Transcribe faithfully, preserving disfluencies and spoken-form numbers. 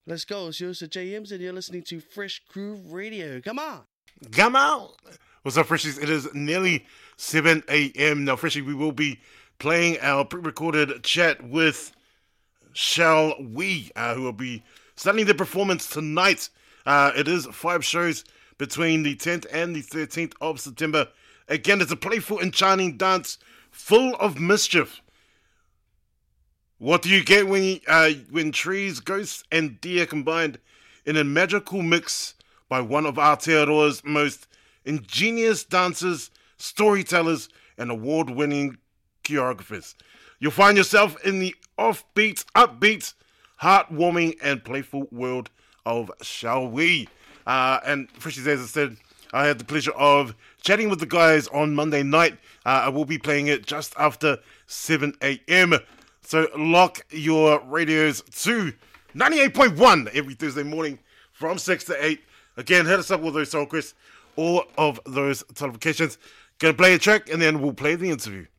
Let's go. It's yours to J Ms, and you're listening to Fresh Groove Radio. Come on. Come on. What's up, Freshies? It is nearly seven a.m. Now, Freshie, we will be playing our pre-recorded chat with Shall We, uh, who will be starting their performance tonight. Uh, it is five shows between the tenth and the thirteenth of September. Again, it's a playful, enchanting dance full of mischief. What do you get when uh, when trees, ghosts, and deer combined in a magical mix by one of Aotearoa's most ingenious dancers, storytellers, and award-winning choreographers? You'll find yourself in the offbeat, upbeat, heartwarming, and playful world of Shall We? Uh, and Freshies, as I said, I had the pleasure of chatting with the guys on Monday night. Uh, I will be playing it just after seven a.m. So lock your radios to ninety-eight point one every Thursday morning from six to eight. Again, hit us up with those song requests, all of those notifications. Gonna play a track and then we'll play the interview.